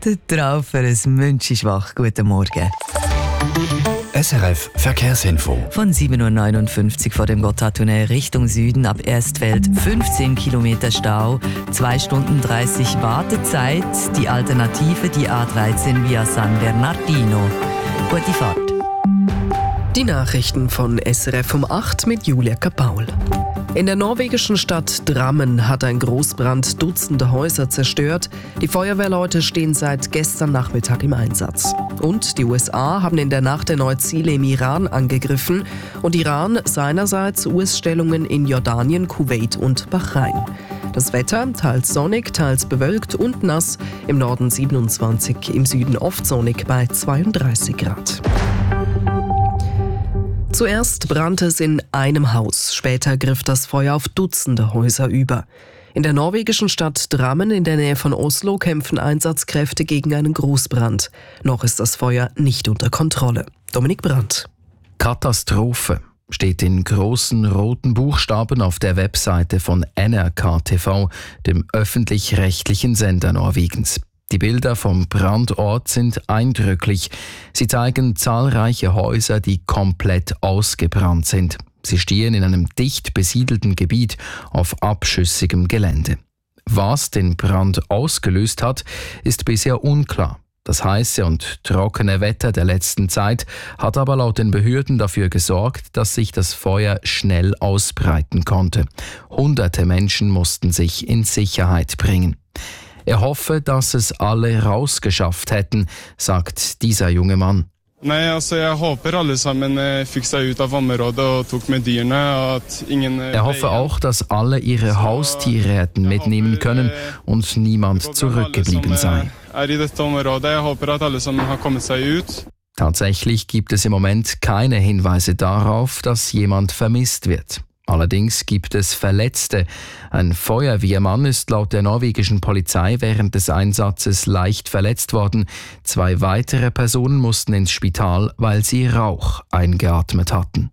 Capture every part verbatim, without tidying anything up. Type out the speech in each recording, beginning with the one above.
Der Traum für ein Münchischwach. Guten Morgen. S R F Verkehrsinfo. Von sieben Uhr neunundfünfzig vor dem Gotthardtunnel Richtung Süden ab Erstfeld fünfzehn Kilometer Stau, zwei Stunden dreißig Wartezeit. Die Alternative die A dreizehn via San Bernardino. Gute Fahrt. Die Nachrichten von S R F um acht mit Julia Kapaul. In der norwegischen Stadt Drammen hat ein Großbrand Dutzende Häuser zerstört. Die Feuerwehrleute stehen seit gestern Nachmittag im Einsatz. Und die U S A haben in der Nacht erneut Ziele im Iran angegriffen und Iran seinerseits U S-Stellungen in Jordanien, Kuwait und Bahrain. Das Wetter teils sonnig, teils bewölkt und nass. Im Norden siebenundzwanzig, im Süden oft sonnig bei zweiunddreißig Grad. Zuerst brannte es in einem Haus, später griff das Feuer auf Dutzende Häuser über. In der norwegischen Stadt Drammen in der Nähe von Oslo kämpfen Einsatzkräfte gegen einen Großbrand. Noch ist das Feuer nicht unter Kontrolle. Dominik Brandt. Katastrophe steht in großen roten Buchstaben auf der Webseite von N R K T V, dem öffentlich-rechtlichen Sender Norwegens. Die Bilder vom Brandort sind eindrücklich. Sie zeigen zahlreiche Häuser, die komplett ausgebrannt sind. Sie stehen in einem dicht besiedelten Gebiet auf abschüssigem Gelände. Was den Brand ausgelöst hat, ist bisher unklar. Das heiße und trockene Wetter der letzten Zeit hat aber laut den Behörden dafür gesorgt, dass sich das Feuer schnell ausbreiten konnte. Hunderte Menschen mussten sich in Sicherheit bringen. Er hoffe, dass es alle rausgeschafft hätten, sagt dieser junge Mann. Nei, altså jeg håper alle sammen fikk seg ut av området og tok med dyrene, at ingen. Er hoffe auch, dass alle ihre Haustiere hätten mitnehmen können und niemand zurückgeblieben sei. Er i dette området. Jeg håper at alle sammen har kommet seg ut. Tatsächlich gibt es im Moment keine Hinweise darauf, dass jemand vermisst wird. Allerdings gibt es Verletzte. Ein Feuerwehrmann ist laut der norwegischen Polizei während des Einsatzes leicht verletzt worden. Zwei weitere Personen mussten ins Spital, weil sie Rauch eingeatmet hatten.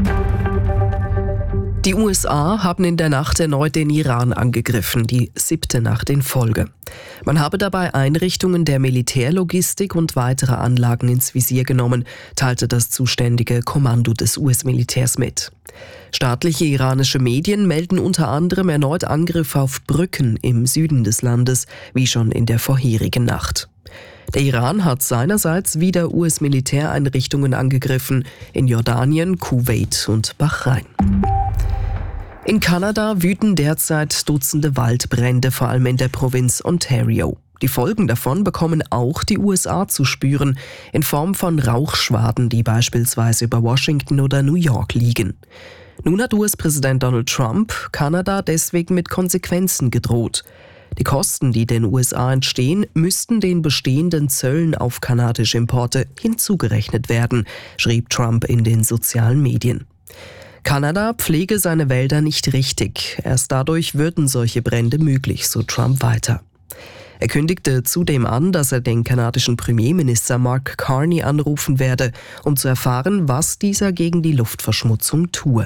Die U S A haben in der Nacht erneut den Iran angegriffen, die siebte Nacht in Folge. Man habe dabei Einrichtungen der Militärlogistik und weitere Anlagen ins Visier genommen, teilte das zuständige Kommando des U S-Militärs mit. Staatliche iranische Medien melden unter anderem erneut Angriffe auf Brücken im Süden des Landes, wie schon in der vorherigen Nacht. Der Iran hat seinerseits wieder U S-Militäreinrichtungen angegriffen, in Jordanien, Kuwait und Bahrain. In Kanada wüten derzeit Dutzende Waldbrände, vor allem in der Provinz Ontario. Die Folgen davon bekommen auch die U S A zu spüren, in Form von Rauchschwaden, die beispielsweise über Washington oder New York liegen. Nun hat U S-Präsident Donald Trump Kanada deswegen mit Konsequenzen gedroht. Die Kosten, die den U S A entstehen, müssten den bestehenden Zöllen auf kanadische Importe hinzugerechnet werden, schrieb Trump in den sozialen Medien. Kanada pflege seine Wälder nicht richtig. Erst dadurch würden solche Brände möglich, so Trump weiter. Er kündigte zudem an, dass er den kanadischen Premierminister Mark Carney anrufen werde, um zu erfahren, was dieser gegen die Luftverschmutzung tue.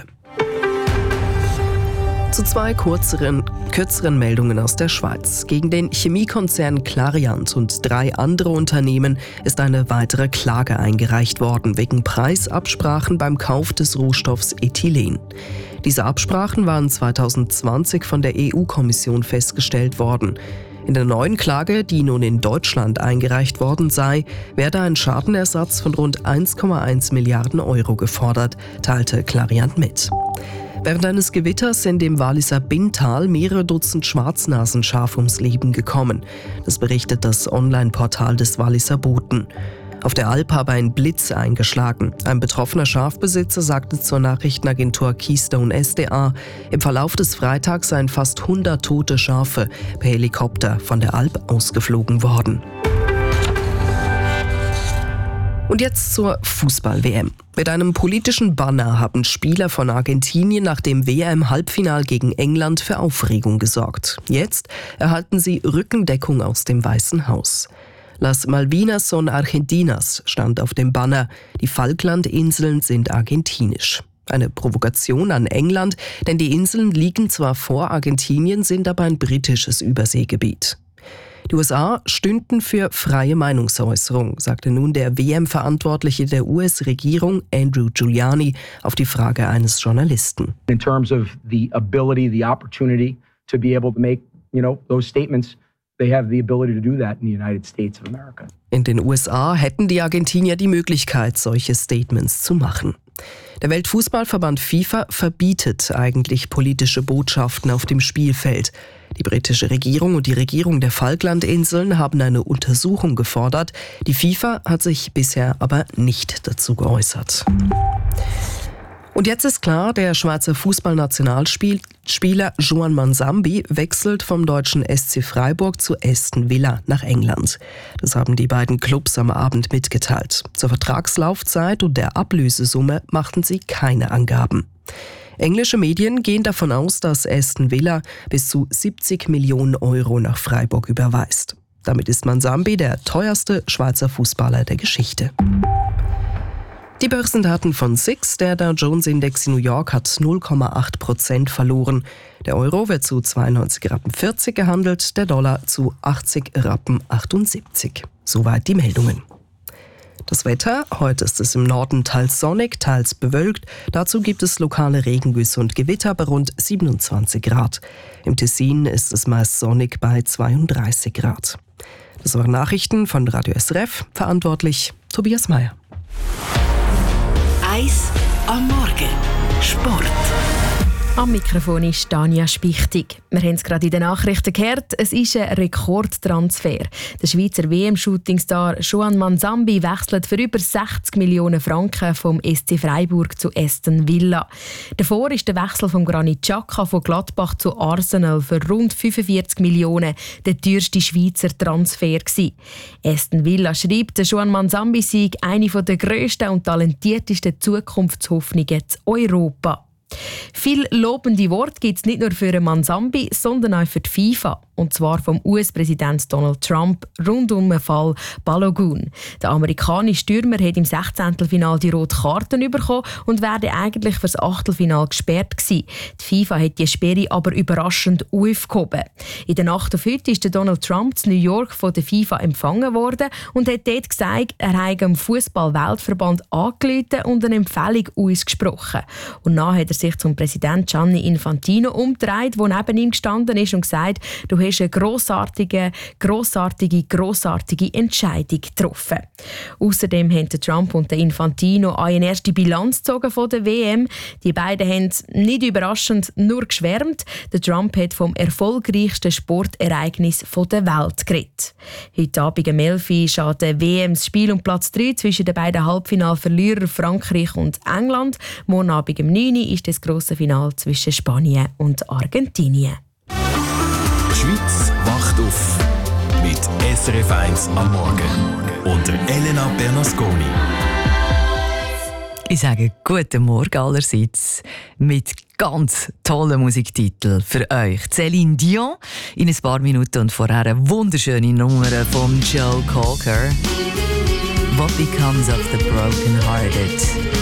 Zu zwei kürzeren, kürzeren Meldungen aus der Schweiz. Gegen den Chemiekonzern Clariant und drei andere Unternehmen ist eine weitere Klage eingereicht worden, wegen Preisabsprachen beim Kauf des Rohstoffs Ethylen. Diese Absprachen waren zweitausendzwanzig von der E U-Kommission festgestellt worden. In der neuen Klage, die nun in Deutschland eingereicht worden sei, werde ein Schadenersatz von rund eins Komma eins Milliarden Euro gefordert, teilte Clariant mit. Während eines Gewitters sind im Walliser Binntal mehrere Dutzend Schwarznasenschafe ums Leben gekommen. Das berichtet das Online-Portal des Walliser Boten. Auf der Alp habe ein Blitz eingeschlagen. Ein betroffener Schafbesitzer sagte zur Nachrichtenagentur Keystone S D A, im Verlauf des Freitags seien fast hundert tote Schafe per Helikopter von der Alp ausgeflogen worden. Und jetzt zur Fußball-W M. Mit einem politischen Banner haben Spieler von Argentinien nach dem W M-Halbfinal gegen England für Aufregung gesorgt. Jetzt erhalten sie Rückendeckung aus dem Weißen Haus. Las Malvinas son Argentinas stand auf dem Banner. Die Falklandinseln sind argentinisch. Eine Provokation an England, denn die Inseln liegen zwar vor Argentinien, sind aber ein britisches Überseegebiet. Die U S A stünden für freie Meinungsäußerung, sagte nun der W M-Verantwortliche der U S-Regierung Andrew Giuliani auf die Frage eines Journalisten. In terms of the ability, the opportunity to be able to make, you know, those statements, they have the ability to do that in the United States of America. In den U S A hätten die Argentinier die Möglichkeit, solche Statements zu machen. Der Weltfußballverband FIFA verbietet eigentlich politische Botschaften auf dem Spielfeld. Die britische Regierung und die Regierung der Falklandinseln haben eine Untersuchung gefordert. Die FIFA hat sich bisher aber nicht dazu geäußert. Und jetzt ist klar, der Schweizer Fußballnationalspieler Juan Manzambi wechselt vom deutschen S C Freiburg zu Aston Villa nach England. Das haben die beiden Clubs am Abend mitgeteilt. Zur Vertragslaufzeit und der Ablösesumme machten sie keine Angaben. Englische Medien gehen davon aus, dass Aston Villa bis zu siebzig Millionen Euro nach Freiburg überweist. Damit ist Manzambi der teuerste Schweizer Fußballer der Geschichte. Die Börsendaten von S I X, der Dow Jones Index in New York, hat null Komma acht Prozent verloren. Der Euro wird zu zweiundneunzig Rappen vierzig gehandelt, der Dollar zu achtzig Rappen achtundsiebzig. Soweit die Meldungen. Das Wetter: Heute ist es im Norden teils sonnig, teils bewölkt. Dazu gibt es lokale Regengüsse und Gewitter bei rund siebenundzwanzig Grad. Im Tessin ist es meist sonnig bei zweiunddreißig Grad. Das waren Nachrichten von Radio S R F, verantwortlich Tobias Meyer. Eis am Morgen. Sport. Am Mikrofon ist Tanja Spichtig. Wir haben es gerade in den Nachrichten gehört, es ist ein Rekordtransfer. Der Schweizer W M-Shootingstar Juan Manzambi wechselt für über sechzig Millionen Franken vom S C Freiburg zu Aston Villa. Davor ist der Wechsel von Granit Xhaka von Gladbach zu Arsenal für rund fünfundvierzig Millionen der teuerste Schweizer Transfer gewesen. Aston Villa schreibt, der Juan Manzambi sei eine der grössten und talentiertesten Zukunftshoffnungen zu Europa. Viel lobende Worte gibt es nicht nur für Manzambi, sondern auch für die FIFA. Und zwar vom U S-Präsident Donald Trump rund um den Fall Balogun. Der amerikanische Stürmer hat im Sechzehntelfinale die rote Karte bekommen und wäre eigentlich für das Achtelfinale gesperrt gewesen. Die FIFA hat die Sperre aber überraschend aufgehoben. In der Nacht auf heute ist Donald Trump in New York von der FIFA empfangen worden und hat dort gesagt, er habe dem Fußball-Weltverband angerufen und eine Empfehlung ausgesprochen. Und dann hat er sich zum Präsident Gianni Infantino umgedreht, der neben ihm gestanden ist und gesagt, du hast eine grossartige, grossartige, grossartige Entscheidung getroffen. Außerdem haben Trump und Infantino eine erste Bilanz gezogen von der W M. Die beiden haben nicht überraschend nur geschwärmt. Der Trump hat vom erfolgreichsten Sportereignis der Welt geredet. Heute Abend um elf Uhr steht der W M-Spiel um Platz drei zwischen den beiden Halbfinalverlierern Frankreich und England. Morgen Abend um neun Uhr ist das grosse Finale zwischen Spanien und Argentinien. Die Schweiz wacht auf mit S R F eins am Morgen unter Elena Bernasconi. Ich sage guten Morgen allerseits mit ganz tollen Musiktitel für euch. Céline Dion in ein paar Minuten und vorher eine wunderschöne Nummer von Joe Cocker. What Becomes of the Broken Hearted.